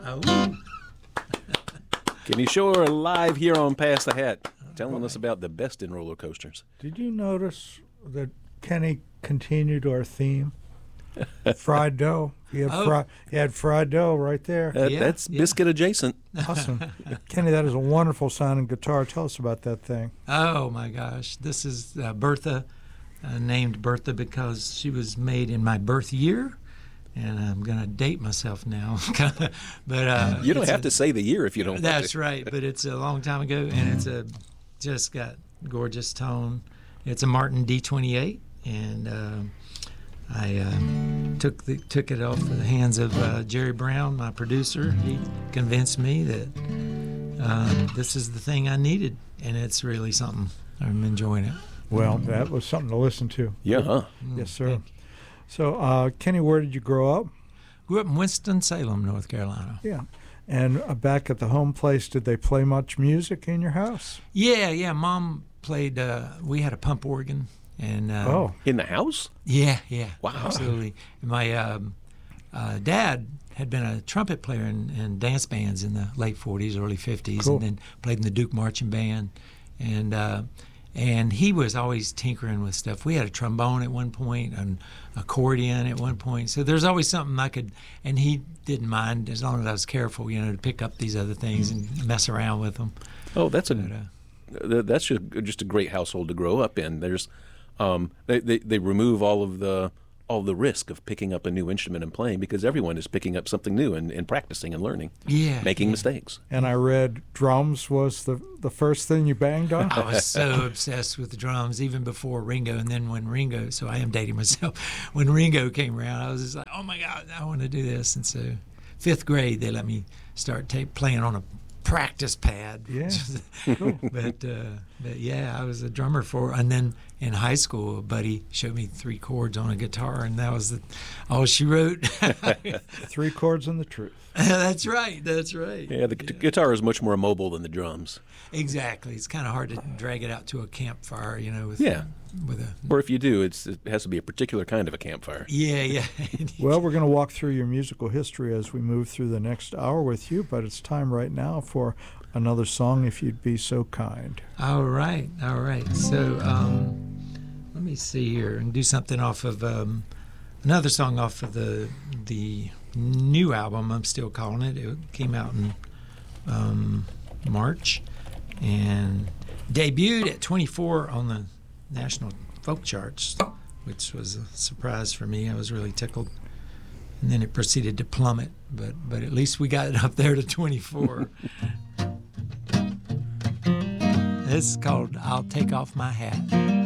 Oh. Kenny Shore live here on Pass the Hat, telling us about the best in roller coasters. Did you notice that Kenny continued our theme? Fried dough. He had fried dough right there. That's biscuit adjacent. Awesome. Kenny, that is a wonderful sounding guitar. Tell us about that thing. Oh, my gosh. This is Bertha, named Bertha because she was made in my birth year. And I'm going to date myself now. But you don't have to say the year if you don't want to. That's right, but it's a long time ago, and it's just got gorgeous tone. It's a Martin D28, and I took it off the hands of Jerry Brown, my producer. He convinced me that this is the thing I needed, and it's really something. I'm enjoying it. Well, that was something to listen to. Yeah. Huh? Yes, sir. So, Kenny, where did you grow up? Grew up in Winston-Salem, North Carolina. Yeah. And back at the home place, did they play much music in your house? Yeah. Mom played, we had a pump organ. And in the house? Yeah. Wow. Absolutely. My dad had been a trumpet player in dance bands in the late 40s, early 50s, cool. And then played in the Duke Marching Band. And he was always tinkering with stuff. We had a trombone at one point, an accordion at one point. So there's always something I could, and he didn't mind as long as I was careful, to pick up these other things and mess around with them. Oh, that's just a great household to grow up in. There's, they remove all of the risk of picking up a new instrument and playing because everyone is picking up something new and practicing and learning, making mistakes. And I read drums was the first thing you banged on? I was so obsessed with the drums even before Ringo, and then when Ringo, so I am dating myself, when Ringo came around, I was just like, oh my God, I want to do this. And so 5th grade, they let me start playing on a practice pad. Yeah, cool. But yeah, I was a drummer and then in high school, a buddy showed me 3 chords on a guitar, and that was all she wrote. 3 chords and the truth. That's right. Yeah, the guitar is much more mobile than the drums. Exactly. It's kind of hard to drag it out to a campfire, Or if you do, it has to be a particular kind of a campfire. Yeah. Well, we're going to walk through your musical history as we move through the next hour with you, but it's time right now for another song, if you'd be so kind. All right. So let me see here and do something off of another song off of the new album, I'm still calling it. It came out in March and debuted at 24 on the National Folk Charts, which was a surprise for me. I was really tickled. And then it proceeded to plummet, but at least we got it up there to 24. This is called I'll Take Off My Hat.